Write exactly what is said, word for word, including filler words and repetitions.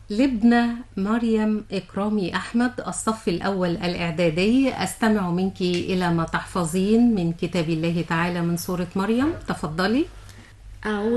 لبنى مريم إكرامي أحمد، الصف الأول الإعدادي، أستمع منك إلى ما تحفظين من كتاب الله تعالى من سورة مريم. تفضلي. أعوذ